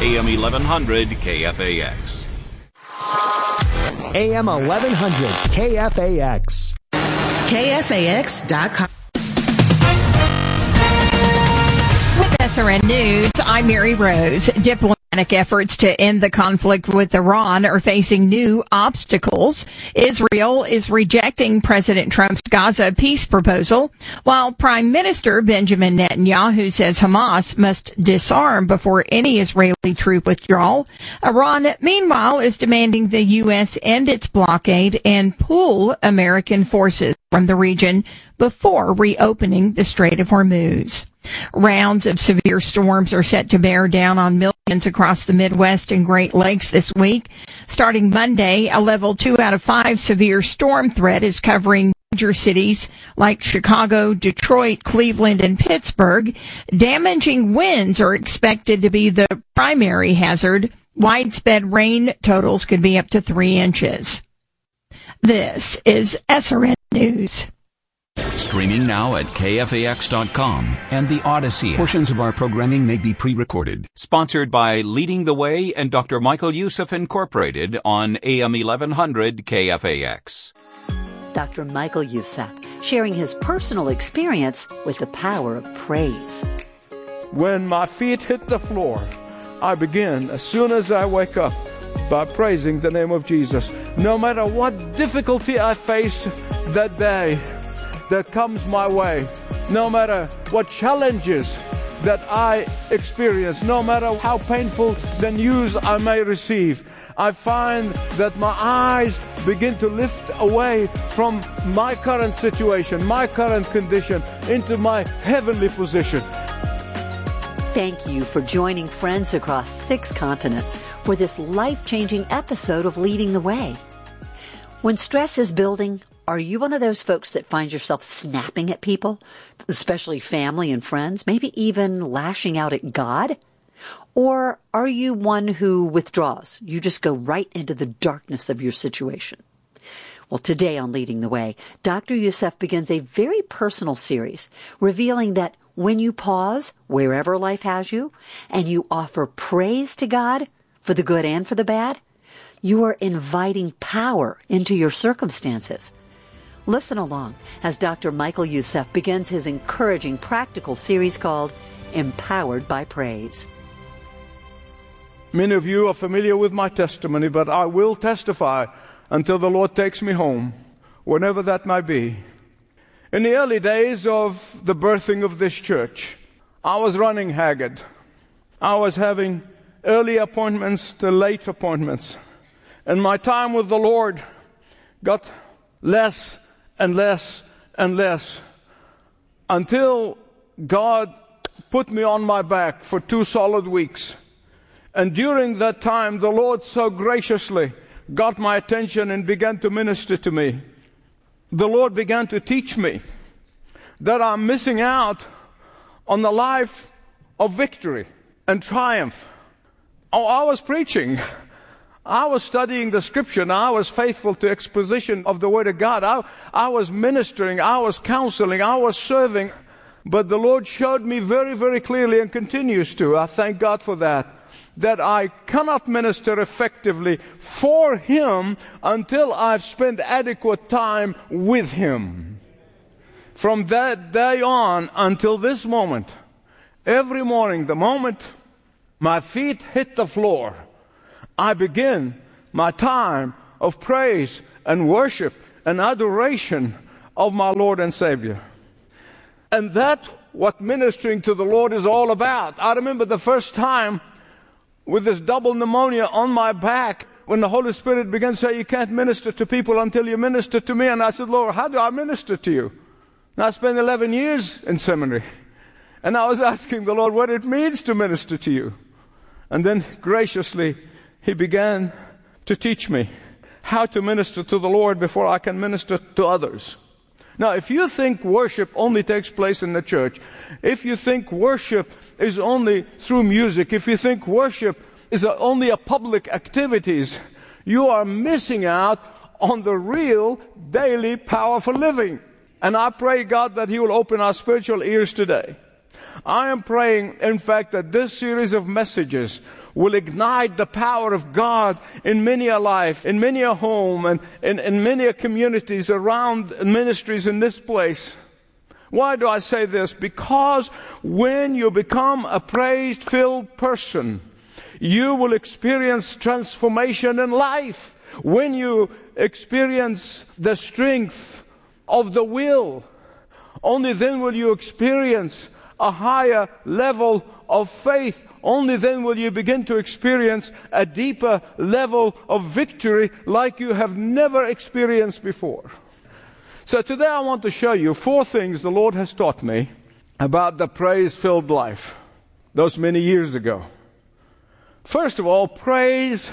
AM 1100 KFAX. AM 1100 KFAX. KFAX.com. With SRN News, I'm Mary Rose. Diplomatic efforts to end the conflict with Iran are facing new obstacles. Israel is rejecting President Trump's Gaza peace proposal, while Prime Minister Benjamin Netanyahu says Hamas must disarm before any Israeli troop withdrawal. Iran, meanwhile, is demanding the U.S. end its blockade and pull American forces from the region before reopening the Strait of Hormuz. Rounds of severe storms are set to bear down on millions across the Midwest and Great Lakes this week. Starting Monday, a level 2 out of 5 severe storm threat is covering major cities like Chicago, Detroit, Cleveland, and Pittsburgh. Damaging winds are expected to be the primary hazard. Widespread rain totals could be up to 3 inches. This is SRN News. Streaming now at KFAX.com and the Odyssey app. Portions of our programming may be pre-recorded. Sponsored by Leading the Way and Dr. Michael Youssef Incorporated on AM 1100 KFAX. Dr. Michael Youssef sharing his personal experience with the power of praise. When my feet hit the floor, I begin, as soon as I wake up, by praising the name of Jesus. No matter what difficulty I face that day that comes my way, no matter what challenges that I experience, no matter how painful the news I may receive, I find that my eyes begin to lift away from my current situation, my current condition, into my heavenly position. Thank you for joining friends across 6 continents for this life-changing episode of Leading the Way. When stress is building, are you one of those folks that finds yourself snapping at people, especially family and friends, maybe even lashing out at God? Or are you one who withdraws? You just go right into the darkness of your situation. Well, today on Leading the Way, Dr. Youssef begins a very personal series revealing that when you pause, wherever life has you, and you offer praise to God for the good and for the bad, you are inviting power into your circumstances. Listen along as Dr. Michael Youssef begins his encouraging practical series called Empowered by Praise. Many of you are familiar with my testimony, but I will testify until the Lord takes me home, whenever that might be. In the early days of the birthing of this church, I was running haggard. I was having early appointments to late appointments. And my time with the Lord got less and less and less until God put me on my back for 2 solid weeks. And during that time, the Lord so graciously got my attention and began to minister to me. The Lord began to teach me that I'm missing out on the life of victory and triumph. Oh, I was preaching. I was studying the Scripture, and I was faithful to exposition of the Word of God. I was ministering, I was counseling, I was serving. But the Lord showed me very, very clearly, and continues to, I thank God for that I cannot minister effectively for Him until I've spent adequate time with Him. From that day on until this moment, every morning, the moment my feet hit the floor, I begin my time of praise and worship and adoration of my Lord and Savior. And that's what ministering to the Lord is all about. I remember the first time with this double pneumonia on my back, when the Holy Spirit began to say, you can't minister to people until you minister to me. And I said, Lord, how do I minister to you? And I spent 11 years in seminary. And I was asking the Lord what it means to minister to you. And then graciously, He began to teach me how to minister to the Lord before I can minister to others. Now, if you think worship only takes place in the church, if you think worship is only through music, if you think worship is only a public activities, you are missing out on the real daily powerful living. And I pray, God, that He will open our spiritual ears today. I am praying, in fact, that this series of messages will ignite the power of God in many a life, in many a home, and in many a communities around ministries in this place. Why do I say this? Because when you become a praise-filled person, you will experience transformation in life. When you experience the strength of the will, only then will you experience a higher level of faith. Only then will you begin to experience a deeper level of victory like you have never experienced before. So today I want to show you 4 things the Lord has taught me about the praise-filled life those many years ago. First of all, praise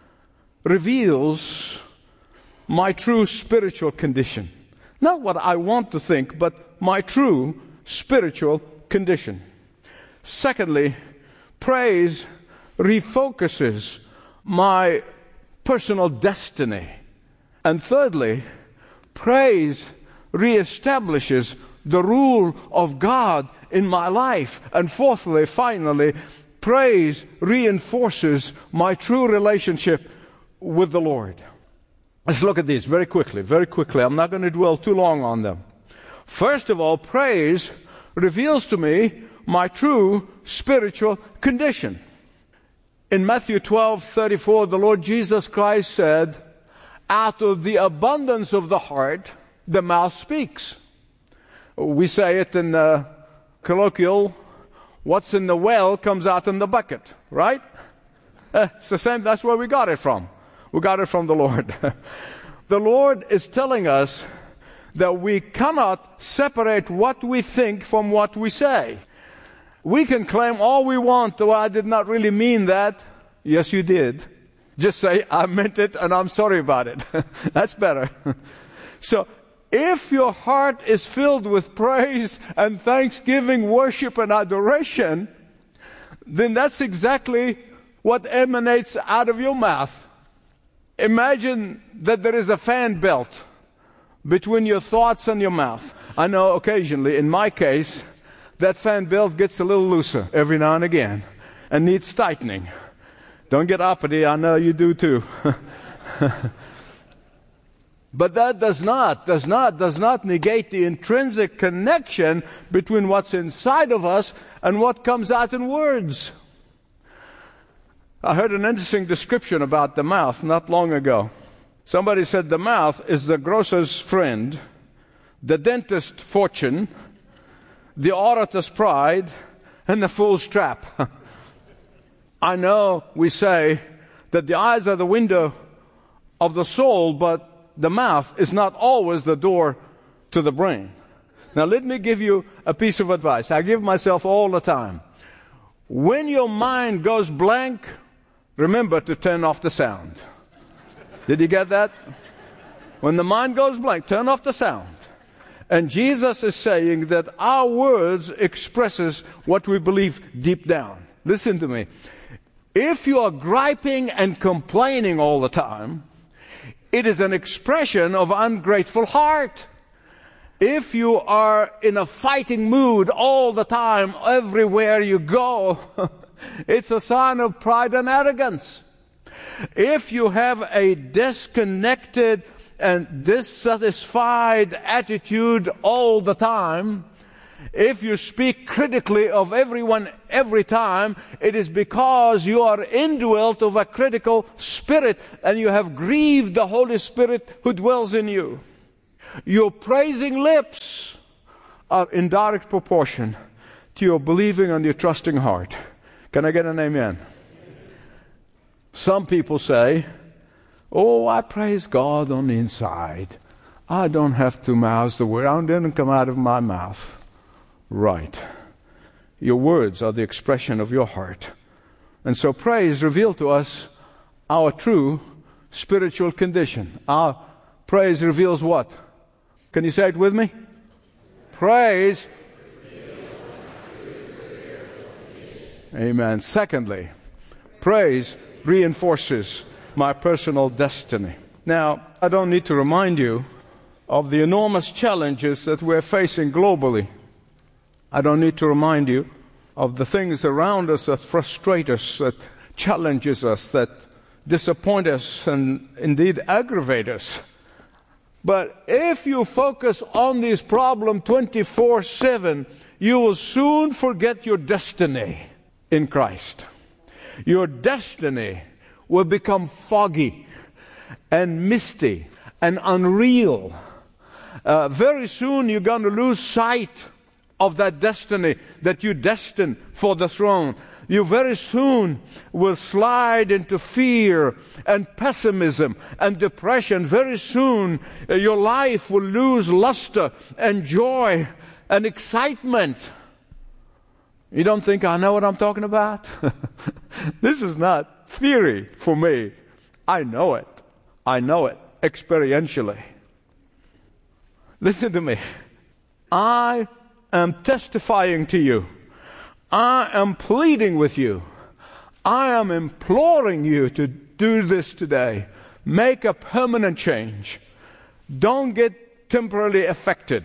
reveals my true spiritual condition. Not what I want to think, but my true spiritual condition. Secondly, praise refocuses my personal destiny. And thirdly, praise reestablishes the rule of God in my life. And fourthly, finally, praise reinforces my true relationship with the Lord. Let's look at these very quickly. I'm not going to dwell too long on them. First of all, praise reveals to me my true spiritual condition. In Matthew 12:34, the Lord Jesus Christ said, out of the abundance of the heart, the mouth speaks. We say it in the colloquial, what's in the well comes out in the bucket, right? It's the same, that's where we got it from. We got it from the Lord. The Lord is telling us that we cannot separate what we think from what we say. We can claim all we want, oh, I did not really mean that. Yes, you did. Just say, I meant it and I'm sorry about it. That's better. So, if your heart is filled with praise and thanksgiving, worship and adoration, then that's exactly what emanates out of your mouth. Imagine that there is a fan belt between your thoughts and your mouth. I know occasionally, in my case, that fan belt gets a little looser every now and again and needs tightening. Don't get uppity, I know you do too. But that does not negate the intrinsic connection between what's inside of us and what comes out in words. I heard an interesting description about the mouth not long ago. Somebody said the mouth is the grocer's friend, the dentist's fortune, the orator's pride, and the fool's trap. I know we say that the eyes are the window of the soul, but the mouth is not always the door to the brain. Now let me give you a piece of advice. I give myself all the time. When your mind goes blank, remember to turn off the sound. Did you get that? When the mind goes blank, turn off the sound. And Jesus is saying that our words expresses what we believe deep down. Listen to me. If you are griping and complaining all the time, it is an expression of ungrateful heart. If you are in a fighting mood all the time, everywhere you go, it's a sign of pride and arrogance. If you have a disconnected and dissatisfied attitude all the time, if you speak critically of everyone every time, it is because you are indwelt of a critical spirit and you have grieved the Holy Spirit who dwells in you. Your praising lips are in direct proportion to your believing and your trusting heart. Can I get an amen? Some people say, oh, I praise God on the inside. I don't have to mouth the word. It didn't come out of my mouth. Right. Your words are the expression of your heart. And so praise reveals to us our true spiritual condition. Our praise reveals what? Can you say it with me? Praise. Amen. Secondly, praise reinforces my personal destiny. Now, I don't need to remind you of the enormous challenges that we're facing globally. I don't need to remind you of the things around us that frustrate us, that challenges us, that disappoint us and indeed aggravate us. But if you focus on this problem 24/7, you will soon forget your destiny in Christ. Your destiny will become foggy and misty and unreal. Very soon you're going to lose sight of that destiny that you destined for the throne. You very soon will slide into fear and pessimism and depression. Very soon your life will lose luster and joy and excitement. You don't think I know what I'm talking about? This is not theory for me. I know it. I know it experientially. Listen to me. I am testifying to you. I am pleading with you. I am imploring you to do this today. Make a permanent change. Don't get temporarily affected.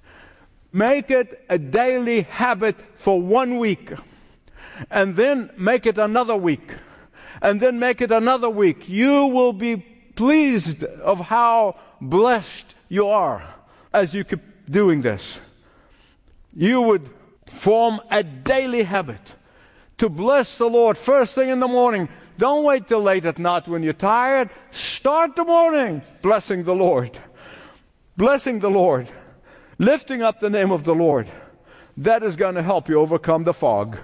Make it a daily habit for 1 week. And then make it another week. And then make it another week. You will be pleased of how blessed you are as you keep doing this. You would form a daily habit to bless the Lord first thing in the morning. Don't wait till late at night when you're tired. Start the morning blessing the Lord. Blessing the Lord. Lifting up the name of the Lord. That is going to help you overcome the fog.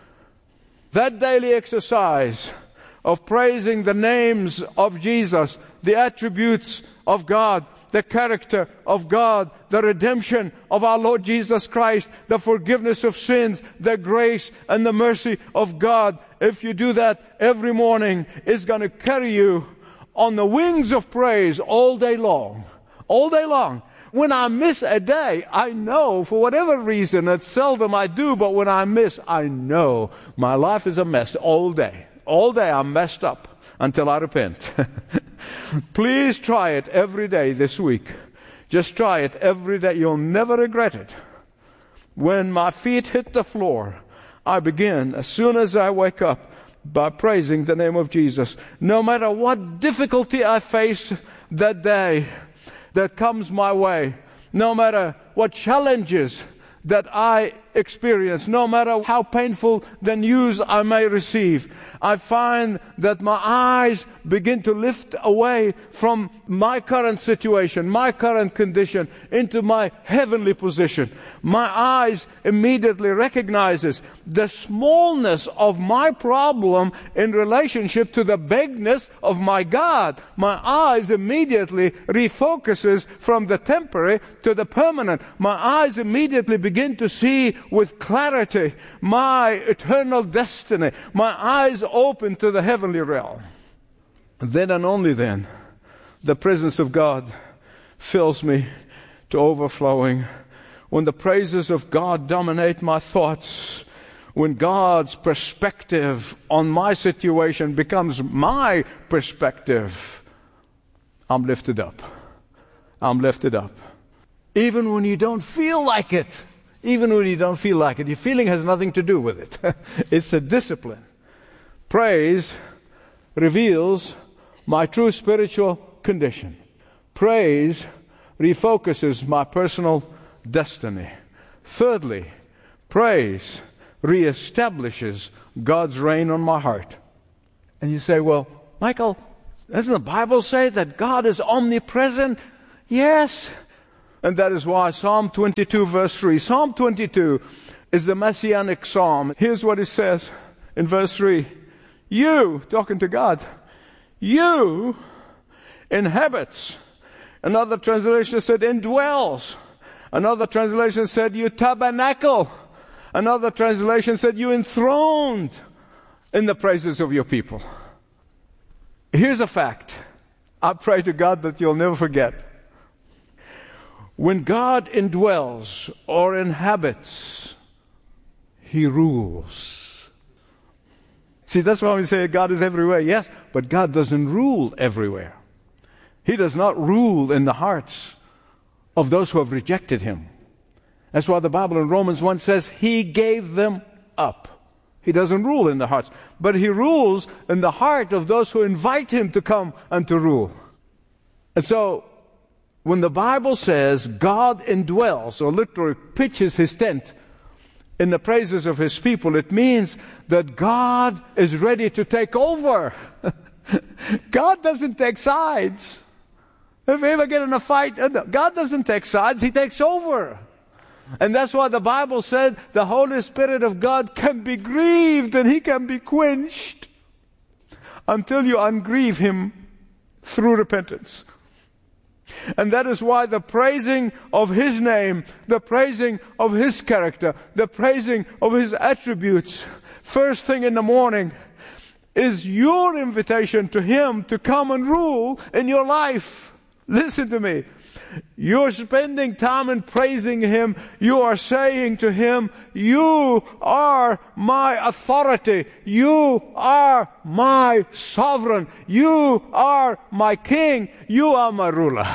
That daily exercise of praising the names of Jesus, the attributes of God, the character of God, the redemption of our Lord Jesus Christ, the forgiveness of sins, the grace and the mercy of God. If you do that every morning, it's going to carry you on the wings of praise all day long. All day long. When I miss a day, I know, for whatever reason, it's seldom I do, but when I miss, I know my life is a mess all day. All day I'm messed up until I repent. Please try it every day this week. Just try it every day. You'll never regret it. When my feet hit the floor, I begin, as soon as I wake up, by praising the name of Jesus. No matter what difficulty I face that day that comes my way, no matter what challenges that I experience, no matter how painful the news I may receive, I find that my eyes begin to lift away from my current situation, my current condition, into my heavenly position. My eyes immediately recognizes the smallness of my problem in relationship to the bigness of my God. My eyes immediately refocuses from the temporary to the permanent. My eyes immediately begin to see with clarity my eternal destiny. My eyes open to the heavenly realm. Then and only then, the presence of God fills me to overflowing. When the praises of God dominate my thoughts, when God's perspective on my situation becomes my perspective, I'm lifted up. I'm lifted up. Even when you don't feel like it. Even when you don't feel like it. Your feeling has nothing to do with it. It's a discipline. Praise reveals my true spiritual condition. Praise refocuses my personal destiny. Thirdly, praise reestablishes God's reign on my heart. And you say, well, Michael, doesn't the Bible say that God is omnipresent? Yes. And that is why Psalm 22 verse 3. Psalm 22 is the Messianic psalm. Here's what it says in verse 3. You, talking to God, you inhabits. Another translation said indwells. Another translation said you tabernacle. Another translation said you enthroned in the praises of your people. Here's a fact. I pray to God that you'll never forget. When God indwells or inhabits, He rules. See, that's why we say God is everywhere. Yes, but God doesn't rule everywhere. He does not rule in the hearts of those who have rejected Him. That's why the Bible in Romans 1 says He gave them up. He doesn't rule in the hearts, but He rules in the heart of those who invite Him to come and to rule. And so, when the Bible says God indwells, or literally pitches His tent in the praises of His people, it means that God is ready to take over. God doesn't take sides. If you ever get in a fight, God doesn't take sides, He takes over. And that's why the Bible said the Holy Spirit of God can be grieved and He can be quenched until you ungrieve Him through repentance. And that is why the praising of His name, the praising of His character, the praising of His attributes, first thing in the morning, is your invitation to Him to come and rule in your life. Listen to me. You're spending time in praising Him. You are saying to Him, you are my authority. You are my sovereign. You are my king. You are my ruler.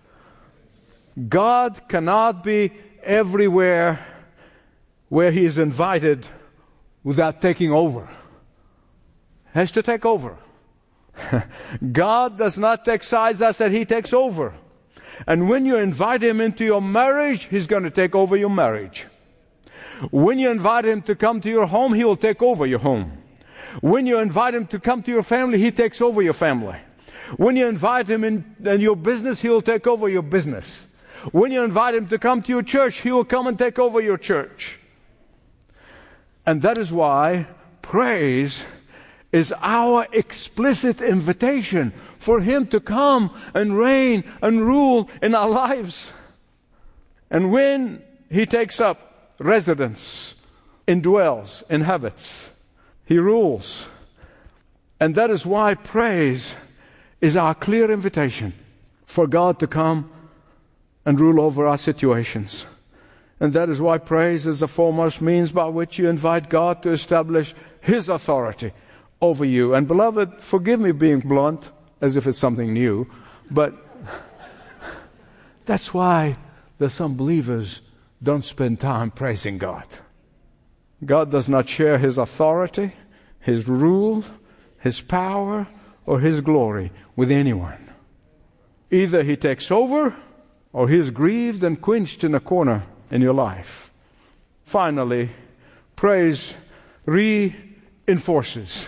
God cannot be everywhere where He is invited without taking over. Has to take over. God does not take sides. I said He takes over. And when you invite Him into your marriage, He's going to take over your marriage. When you invite Him to come to your home, He will take over your home. When you invite Him to come to your family, He takes over your family. When you invite Him in your business, He will take over your business. When you invite Him to come to your church, He will come and take over your church. And that is why praise is our explicit invitation for Him to come and reign and rule in our lives. And when He takes up residence, indwells, inhabits, He rules. And that is why praise is our clear invitation for God to come and rule over our situations. And that is why praise is the foremost means by which you invite God to establish His authority over you. And beloved, forgive me being blunt, as if it's something new, but that's why there's some believers don't spend time praising God. God does not share His authority, His rule, His power, or His glory with anyone. Either He takes over, or He is grieved and quenched in a corner in your life. Finally, praise reinforces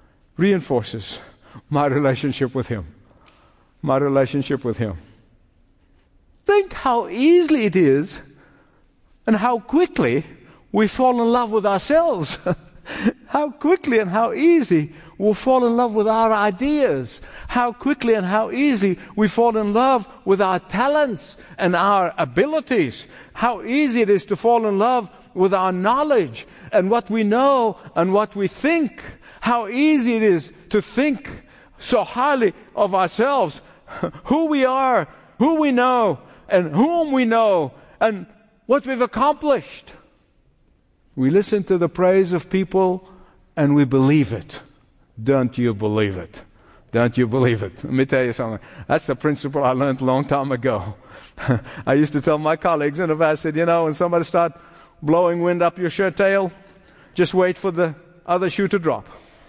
my relationship with Him. My relationship with Him. Think how easily it is and how quickly we fall in love with ourselves. How quickly and how easy we fall in love with our ideas. How quickly and how easy we fall in love with our talents and our abilities. How easy it is to fall in love with our knowledge and what we know and what we think. How easy it is to think so highly of ourselves, who we are, who we know, and whom we know, and what we've accomplished. We listen to the praise of people and we believe it. Don't you believe it? Don't you believe it? Let me tell you something. That's the principle I learned a long time ago. I used to tell my colleagues, and if I said, when somebody start blowing wind up your shirt tail, just wait for the other shoe to drop.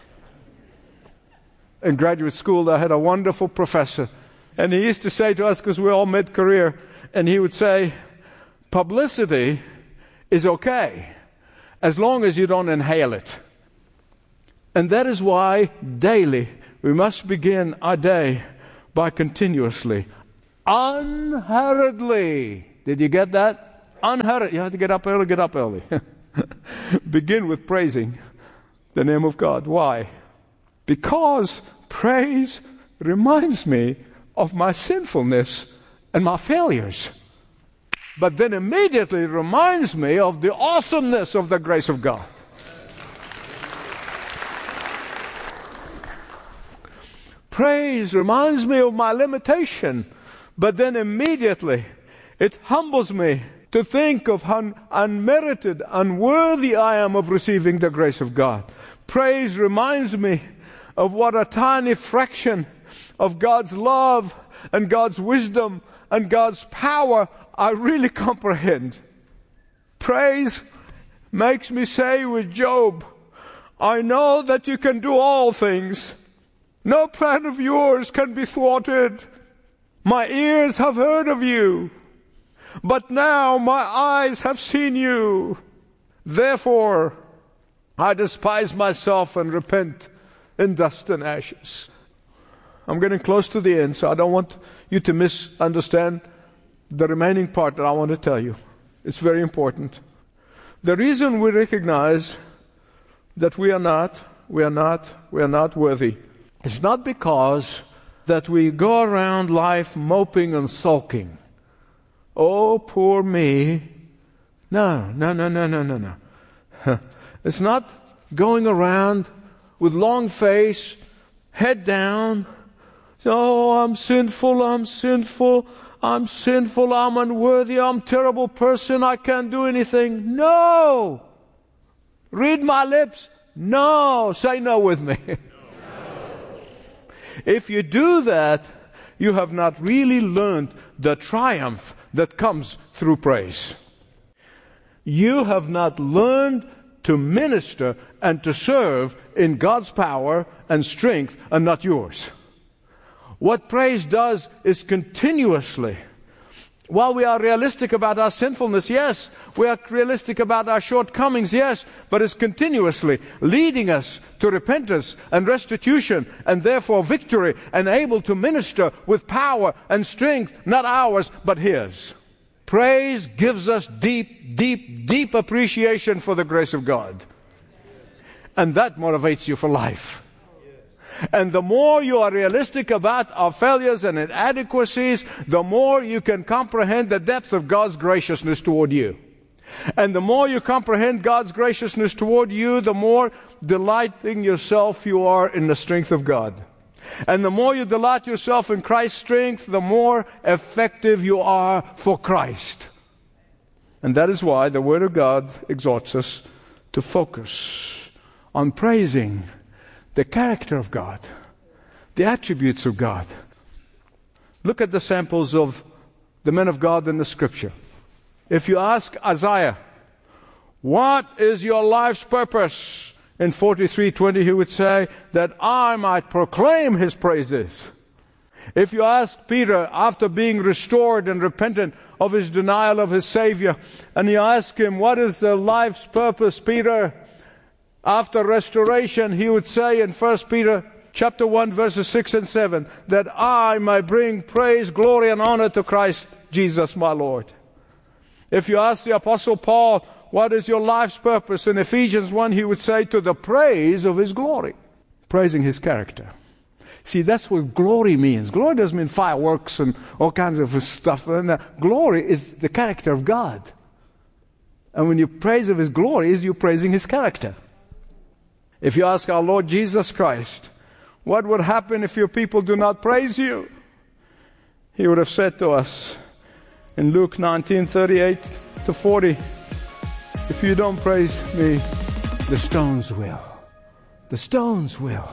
In graduate school, I had a wonderful professor, and he used to say to us, because we're all mid-career, and he would say, publicity is okay, as long as you don't inhale it. And that is why daily we must begin our day by continuously, unhurriedly. Did you get that? Unhurried. You have to get up early. Begin with praising the name of God. Why? Because praise reminds me of my sinfulness and my failures. But then immediately reminds me of the awesomeness of the grace of God. Praise reminds me of my limitation, but then immediately it humbles me to think of how unmerited, unworthy I am of receiving the grace of God. Praise reminds me of what a tiny fraction of God's love and God's wisdom and God's power I really comprehend. Praise makes me say with Job, I know that you can do all things. No plan of yours can be thwarted. My ears have heard of you, but now my eyes have seen you. Therefore, I despise myself and repent in dust and ashes. I'm getting close to the end, so I don't want you to misunderstand the remaining part that I want to tell you. It's very important. The reason we recognize that we are not worthy, it's not because that we go around life moping and sulking. Oh, poor me. No. It's not going around with long face, head down. Oh, I'm sinful, I'm unworthy, I'm a terrible person, I can't do anything. No! Read my lips. No! Say no with me. No. If you do that, you have not really learned the triumph that comes through praise. You have not learned to minister and to serve in God's power and strength and not yours. What praise does is continuously, while we are realistic about our sinfulness, yes, we are realistic about our shortcomings, yes, but it's continuously leading us to repentance and restitution and therefore victory and able to minister with power and strength, not ours, but His. Praise gives us deep appreciation for the grace of God. And that motivates you for life. And the more you are realistic about our failures and inadequacies, the more you can comprehend the depth of God's graciousness toward you. And the more you comprehend God's graciousness toward you, the more delighting yourself you are in the strength of God. And the more you delight yourself in Christ's strength, the more effective you are for Christ. And that is why the Word of God exhorts us to focus on praising the character of God, the attributes of God. Look at the samples of the men of God in the Scripture. If you ask Isaiah, what is your life's purpose? In 43:20 he would say, that I might proclaim His praises. If you ask Peter, after being restored and repentant of his denial of his Savior, and you ask him, what is the life's purpose, Peter? After restoration, he would say in 1 Peter chapter 1, verses 6 and 7, that I might bring praise, glory, and honor to Christ Jesus my Lord. If you ask the Apostle Paul, what is your life's purpose? In Ephesians 1, he would say, to the praise of His glory. Praising His character. See, that's what glory means. Glory doesn't mean fireworks and all kinds of stuff. And glory is the character of God. And when you praise of His glory, you're praising His character. If you ask our Lord Jesus Christ, what would happen if your people do not praise you? He would have said to us in Luke 19:38-40, if you don't praise me, the stones will. The stones will.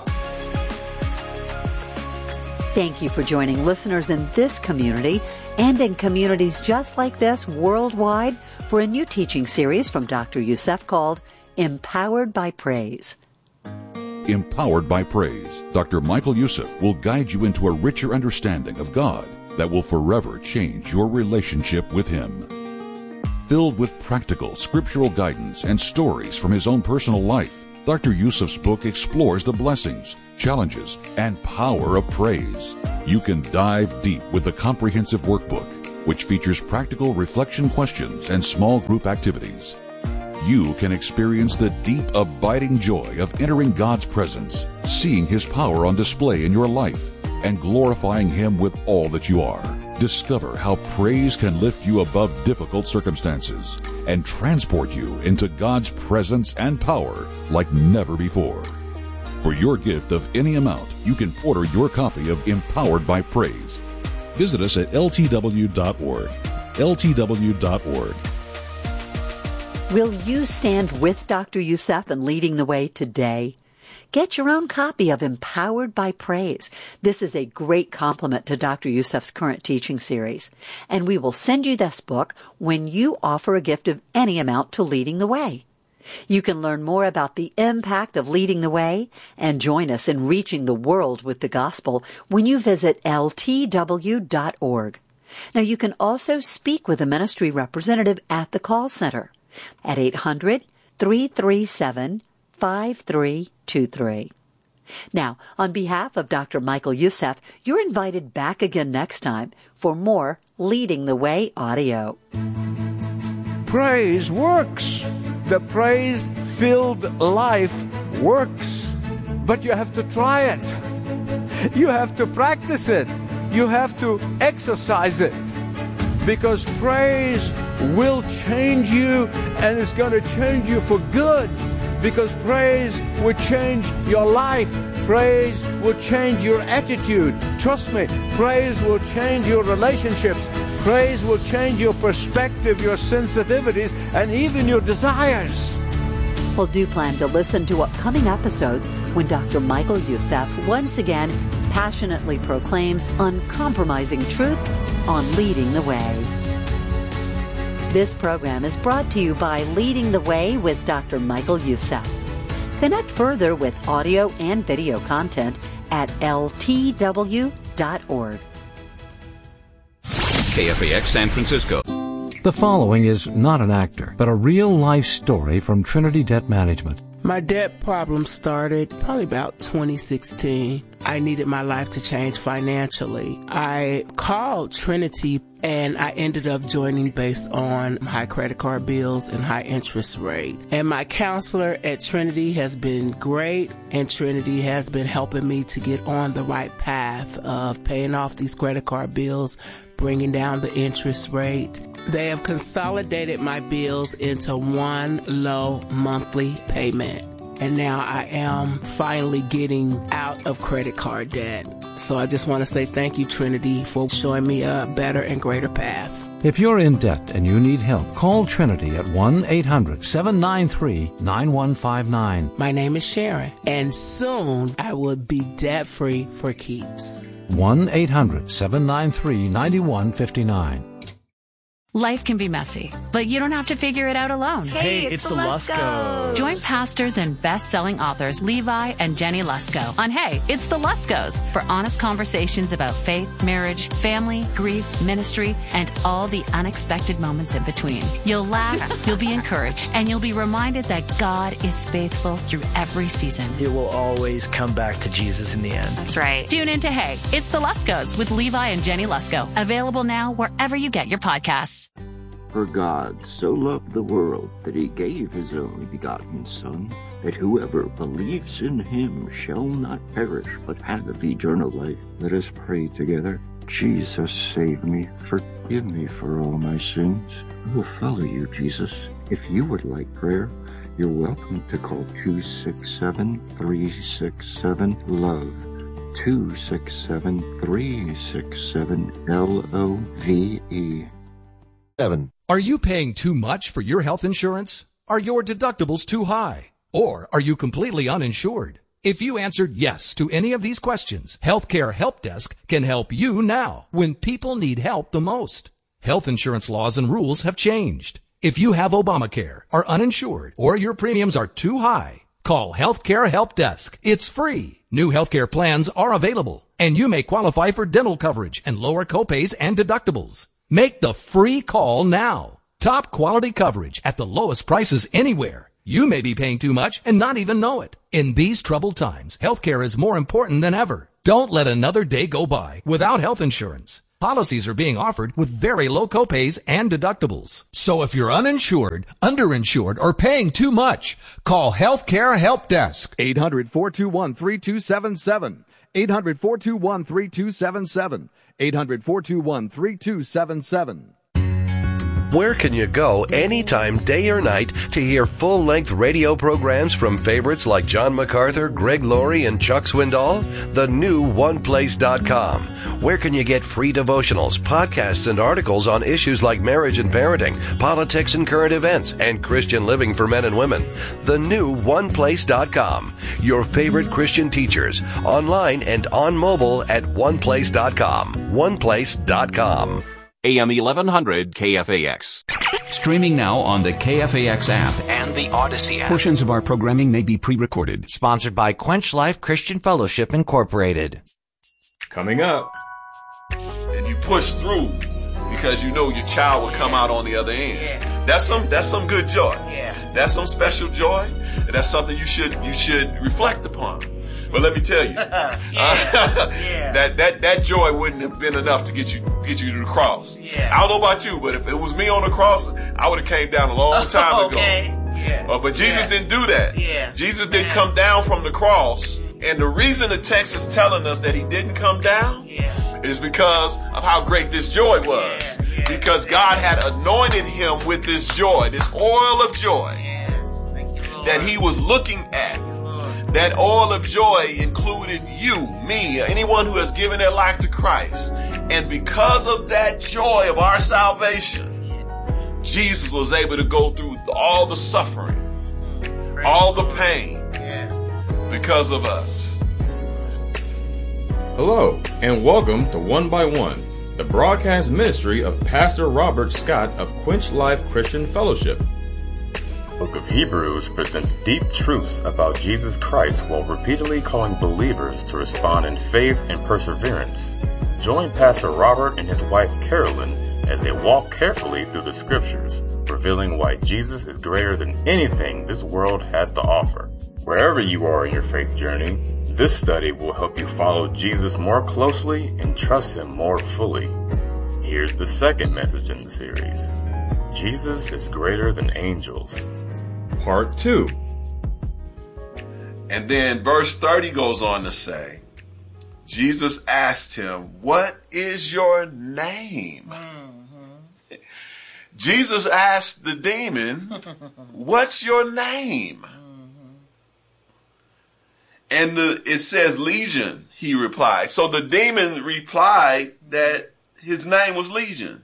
Thank you for joining listeners in this community and in communities just like this worldwide for a new teaching series from Dr. Youssef called Empowered by Praise. Empowered by Praise, Dr. Michael Youssef will guide you into a richer understanding of God that will forever change your relationship with Him. Filled with practical, scriptural guidance and stories from his own personal life, Dr. Youssef's book explores the blessings, challenges, and power of praise. You can dive deep with the comprehensive workbook, which features practical reflection questions and small group activities. You can experience the deep, abiding joy of entering God's presence, seeing His power on display in your life, and glorifying Him with all that you are. Discover how praise can lift you above difficult circumstances and transport you into God's presence and power like never before. For your gift of any amount, you can order your copy of Empowered by Praise. Visit us at ltw.org. ltw.org. Will you stand with Dr. Youssef in leading the way today? Get your own copy of Empowered by Praise. This is a great complement to Dr. Youssef's current teaching series. And we will send you this book when you offer a gift of any amount to Leading the Way. You can learn more about the impact of leading the way and join us in reaching the world with the gospel when you visit ltw.org. Now, you can also speak with a ministry representative at the call center at 800-337-5323. Now, on behalf of Dr. Michael Youssef, you're invited back again next time for more Leading the Way audio. Praise works. The praise-filled life works. But you have to try it. You have to practice it. You have to exercise it. Because praise will change you, and it's going to change you for good. Because praise will change your life. Praise will change your attitude. Trust me, praise will change your relationships. Praise will change your perspective, your sensitivities, and even your desires. Well, do plan to listen to upcoming episodes when Dr. Michael Youssef once again passionately proclaims uncompromising truth on Leading the Way. This program is brought to you by Leading the Way with Dr. Michael Youssef. Connect further with audio and video content at ltw.org. KFAX San Francisco. The following is not an actor, but a real-life story from Trinity Debt Management. My debt problem started probably about 2016. I needed my life to change financially. I called Trinity and I ended up joining based on high credit card bills and high interest rate. And my counselor at Trinity has been great, and Trinity has been helping me to get on the right path of paying off these credit card bills, bringing down the interest rate. They have consolidated my bills into one low monthly payment. And now I am finally getting out of credit card debt. So I just want to say thank you, Trinity, for showing me a better and greater path. If you're in debt and you need help, call Trinity at 1-800-793-9159. My name is Sharon, and soon I will be debt-free for keeps. 1-800-793-9159. Life can be messy, but you don't have to figure it out alone. Hey, it's the Luskos. Join pastors and best-selling authors Levi and Jenny Lusko on Hey, It's the Luskos for honest conversations about faith, marriage, family, grief, ministry, and all the unexpected moments in between. You'll laugh, you'll be encouraged, and you'll be reminded that God is faithful through every season. It will always come back to Jesus in the end. That's right. Tune in to Hey, It's the Luskos with Levi and Jenny Lusko. Available now wherever you get your podcasts. For God so loved the world that he gave his only begotten Son, that whoever believes in him shall not perish, but have eternal life. Let us pray together. Jesus, save me. Forgive me for all my sins. I will follow you, Jesus. If you would like prayer, you're welcome to call 267-367-LOVE. 267-367-LOVE. Are you paying too much for your health insurance? Are your deductibles too high? Or are you completely uninsured? If you answered yes to any of these questions, Healthcare Help Desk can help you now when people need help the most. Health insurance laws and rules have changed. If you have Obamacare, are uninsured, or your premiums are too high, call Healthcare Help Desk. It's free. New healthcare plans are available, and you may qualify for dental coverage and lower copays and deductibles. Make the free call now. Top quality coverage at the lowest prices anywhere. You may be paying too much and not even know it. In these troubled times, healthcare is more important than ever. Don't let another day go by without health insurance. Policies are being offered with very low copays and deductibles. So if you're uninsured, underinsured, or paying too much, call Healthcare Help Desk. 800-421-3277. 800-421-3277. 800-421-3277. Where can you go anytime, day or night, to hear full-length radio programs from favorites like John MacArthur, Greg Laurie, and Chuck Swindoll? The new OnePlace.com. Where can you get free devotionals, podcasts, and articles on issues like marriage and parenting, politics and current events, and Christian living for men and women? The new OnePlace.com. Your favorite Christian teachers, online and on mobile at OnePlace.com. OnePlace.com. AM 1100 KFAX. Streaming now on the KFAX app and the Odyssey app. Portions of our programming may be pre-recorded. Sponsored by Quench Life Christian Fellowship Incorporated. Coming up. And you push through because you know your child will come out on the other end. Yeah. That's some good joy. Yeah. That's some special joy. And that's something you should reflect upon. But let me tell you, that joy wouldn't have been enough to get you to the cross. Yeah. I don't know about you, but if it was me on the cross, I would have came down a long time ago. Yeah. But Jesus didn't do that. Yeah. Jesus didn't come down from the cross. And the reason the text is telling us that he didn't come down is because of how great this joy was. Because God had anointed him with this joy, this oil of joy that he was looking at. That oil of joy included you, me, anyone who has given their life to Christ. And because of that joy of our salvation, Jesus was able to go through all the suffering, all the pain, because of us. Hello, and welcome to One by One, the broadcast ministry of Pastor Robert Scott of Quench Life Christian Fellowship. The Book of Hebrews presents deep truths about Jesus Christ while repeatedly calling believers to respond in faith and perseverance. Join Pastor Robert and his wife Carolyn as they walk carefully through the scriptures, revealing why Jesus is greater than anything this world has to offer. Wherever you are in your faith journey, this study will help you follow Jesus more closely and trust him more fully. Here's the second message in the series. Jesus is greater than angels. Part 2. And then verse 30 goes on to say, Jesus asked him, "What is your name?" Jesus asked the demon, "What's your name?" And it says Legion, he replied. So the demon replied that his name was Legion.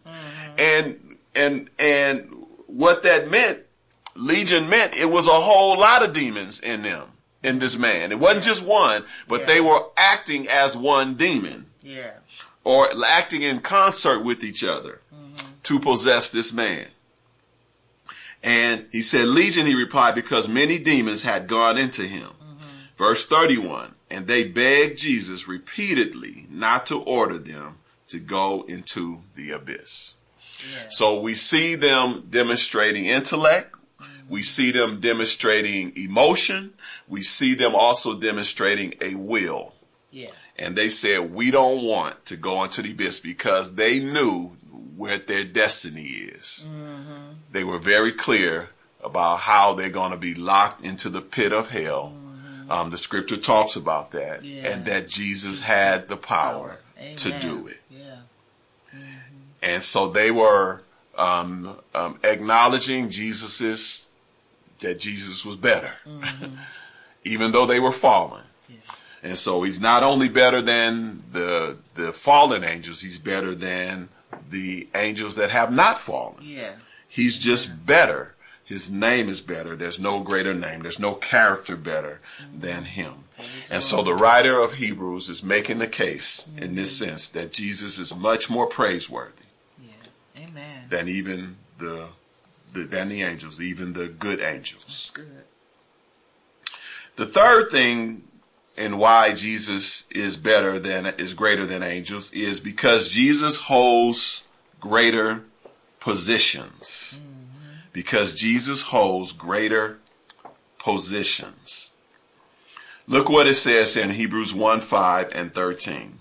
And what that meant, Legion meant, it was a whole lot of demons in this man. It wasn't just one, but they were acting as one demon. Yeah. Or acting in concert with each other to possess this man. And he said, Legion, he replied, because many demons had gone into him. Verse 31, and they begged Jesus repeatedly not to order them to go into the abyss. Yeah. So we see them demonstrating intellect. We see them demonstrating emotion. We see them also demonstrating a will. Yeah. And they said, we don't want to go into the abyss because they knew where their destiny is. They were very clear about how they're going to be locked into the pit of hell. The scripture talks about that, and that Jesus had the power to do it. Yeah. And so they were acknowledging that Jesus was better, even though they were fallen. Yeah. And so he's not only better than the fallen angels, he's better than the angels that have not fallen. Yeah. He's just better. His name is better. There's no greater name. There's no character better than him. And so the writer of Hebrews is making the case in this sense that Jesus is much more praiseworthy than even than the angels, even the good angels. That's good. The third thing and why Jesus is greater than angels is because Jesus holds greater positions. Because Jesus holds greater positions. Look what it says in Hebrews 1:5 and 13.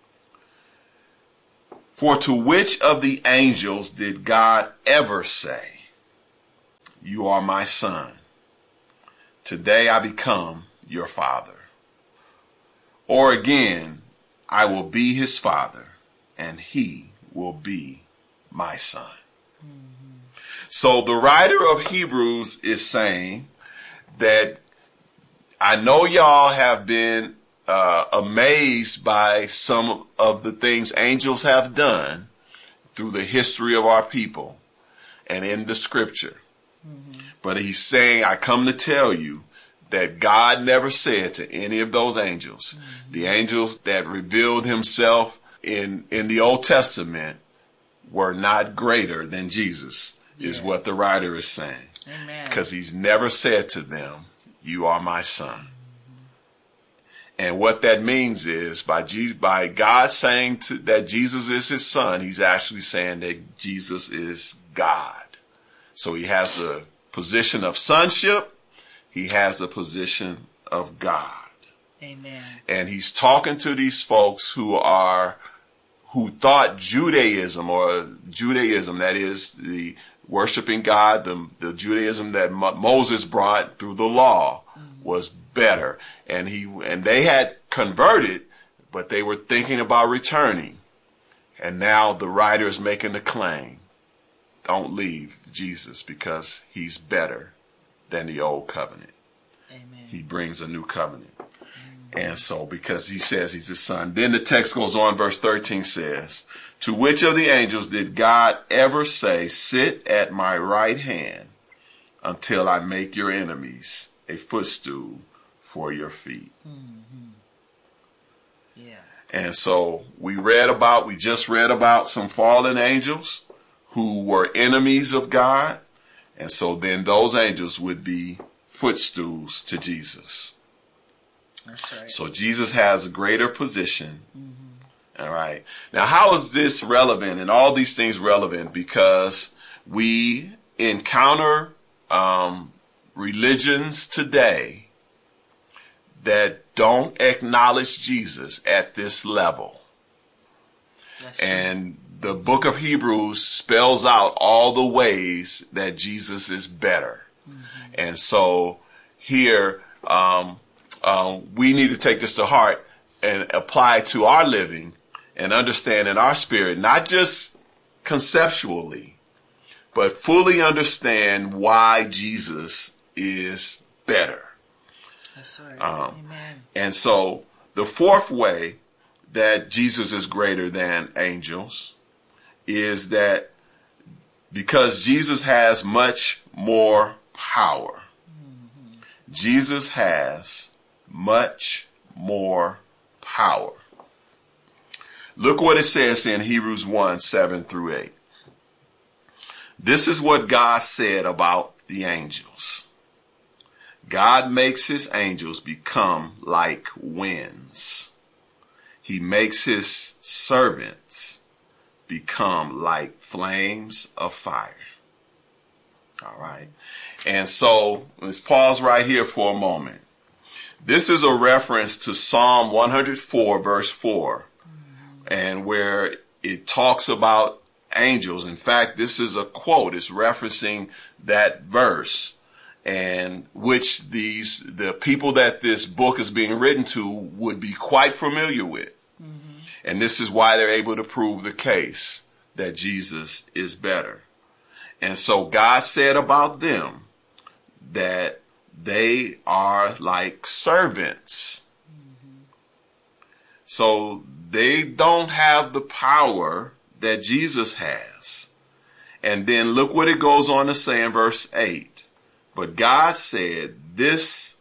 For to which of the angels did God ever say, "You are my son. Today I become your father"? Or again, "I will be his father, and he will be my son"? So the writer of Hebrews is saying that I know y'all have been amazed by some of the things angels have done through the history of our people and in the scripture. But he's saying, I come to tell you that God never said to any of those angels, the angels that revealed himself in the Old Testament were not greater than Jesus is what the writer is saying. Amen. Because he's never said to them, you are my son. And what that means is by God saying that Jesus is his son, he's actually saying that Jesus is God. So he has the position of sonship. He has the position of God. Amen. And he's talking to these folks who thought Judaism, that is the worshiping God, the Judaism that Moses brought through the law, was better. And they had converted, but they were thinking about returning. And now the writer is making the claim, don't leave Jesus because he's better than the old covenant. Amen. He brings a new covenant. And so, because he says he's his son. Then the text goes on, verse 13 says, to which of the angels did God ever say, sit at my right hand until I make your enemies a footstool for your feet? Mm-hmm. Yeah. And so we just read about some fallen angels who were enemies of God. And so then those angels would be footstools to Jesus. That's right. So Jesus has a greater position. Mm-hmm. All right. Now, how is this relevant and all these things relevant? Because we encounter religions today that don't acknowledge Jesus at this level. And the book of Hebrews spells out all the ways that Jesus is better. Mm-hmm. And so here, we need to take this to heart and apply it to our living and understand in our spirit, not just conceptually, but fully understand why Jesus is better. That's right. Amen. And so the fourth way that Jesus is greater than angels is that because Jesus has much more power. Mm-hmm. Jesus has much more power. Look what it says in Hebrews 1:7-8. This is what God said about the angels. God makes his angels become like winds. He makes his servants become like flames of fire. All right. And so let's pause right here for a moment. This is a reference to Psalm 104, verse 4, and where it talks about angels. In fact, this is a quote. It's referencing that verse, and which the people that this book is being written to would be quite familiar with. Mm-hmm. And this is why they're able to prove the case that Jesus is better. And so God said about them that they are like servants. Mm-hmm. So they don't have the power that Jesus has. And then look what it goes on to say in verse 8. But God said this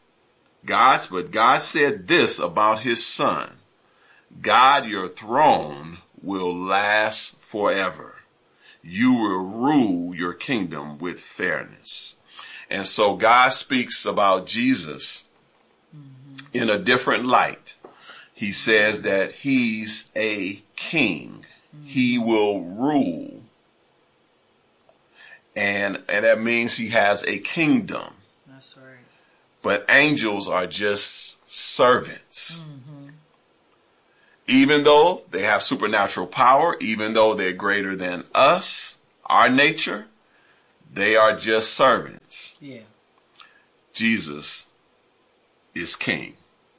about his son. God, your throne will last forever. You will rule your kingdom with fairness. And so God speaks about Jesus in a different light. He says that he's a king. He will rule. And that means he has a kingdom. That's right. But angels are just servants. Mm-hmm. Even though they have supernatural power, even though they're greater than us, our nature, they are just servants. Yeah. Jesus is king.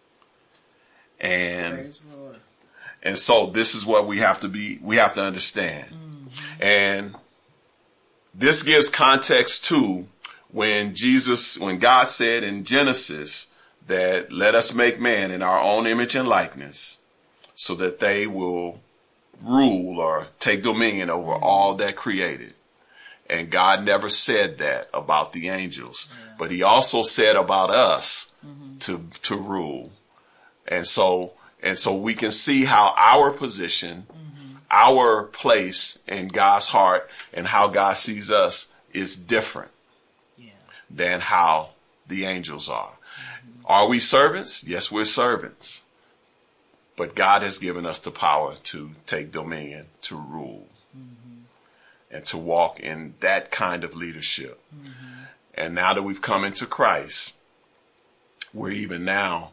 Praise the Lord. And so this is what we have to understand. Mm-hmm. And this gives context to when God said in Genesis that let us make man in our own image and likeness so that they will rule or take dominion over all that created. And God never said that about the angels, but he also said about us to rule. And so we can see how our position, our place in God's heart and how God sees us is different than how the angels are. Are we servants? Yes, we're servants. But God has given us the power to take dominion, to rule, and to walk in that kind of leadership. And now that we've come into Christ, we're even now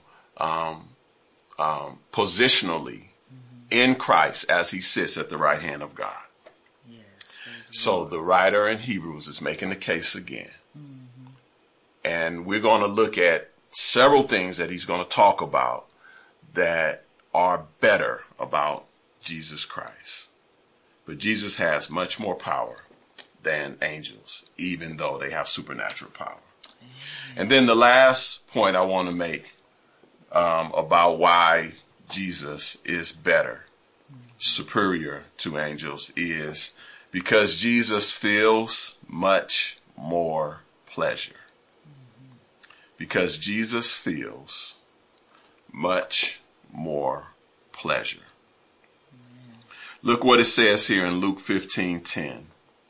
positionally in Christ as he sits at the right hand of God. So the writer in Hebrews is making the case again. And we're going to look at several things that he's going to talk about that are better about Jesus Christ. But Jesus has much more power than angels, even though they have supernatural power. And then the last point I want to make about why Jesus is better, superior to angels, is because Jesus feels much more pleasure. Because Jesus feels much more pleasure. Look what it says here in Luke 15:10.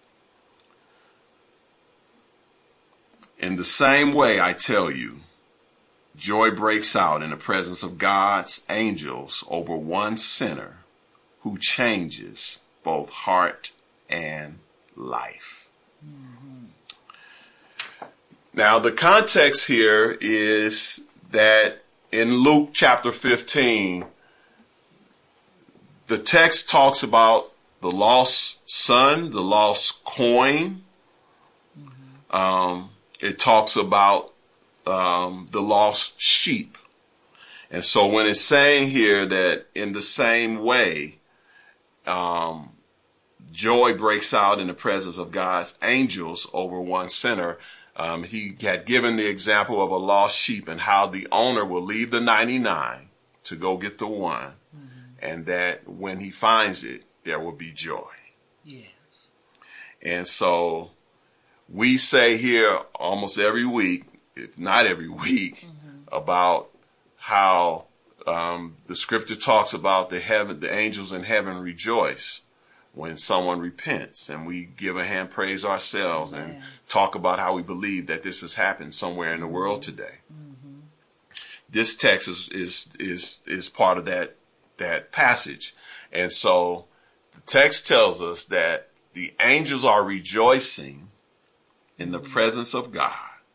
In the same way, I tell you, joy breaks out in the presence of God's angels over one sinner who changes both heart and life. Now, the context here is that in Luke chapter 15, the text talks about the lost son, the lost coin. It talks about the lost sheep. And so when it's saying here that in the same way, joy breaks out in the presence of God's angels over one sinner, he had given the example of a lost sheep and how the owner will leave the 99 to go get the one, and that when he finds it, there will be joy. Yes. And so we say here almost every week, if not every week, about how the scripture talks about the angels in heaven rejoice when someone repents, and we give a hand praise ourselves and talk about how we believe that this has happened somewhere in the world today. This text is part of that passage. And so the text tells us that the angels are rejoicing in the presence of God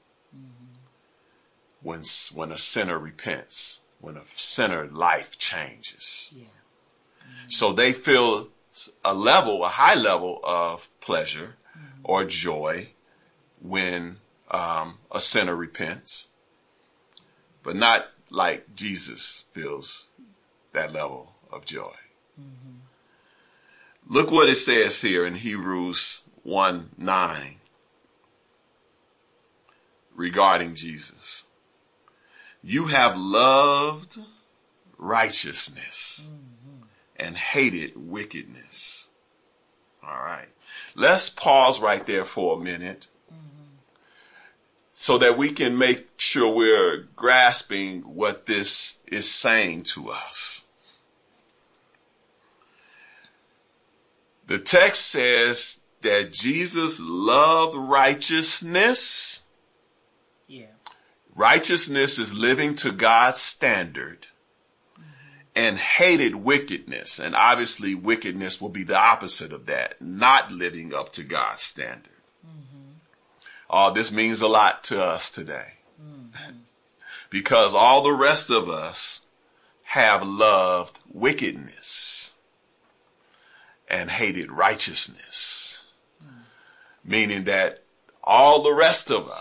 when a sinner repents, when a sinner life changes. So they feel a high level of pleasure or joy when a sinner repents, but not like Jesus feels that level of joy. Look what it says here in Hebrews 1:9 regarding Jesus. You have loved righteousness and hated wickedness. All right. Let's pause right there for a minute so that we can make sure we're grasping what this is saying to us. The text says that Jesus loved righteousness. Righteousness is living to God's standard, and hated wickedness. And obviously wickedness will be the opposite of that, not living up to God's standard. This means a lot to us today because all the rest of us have loved wickedness and hated righteousness, meaning that all the rest of us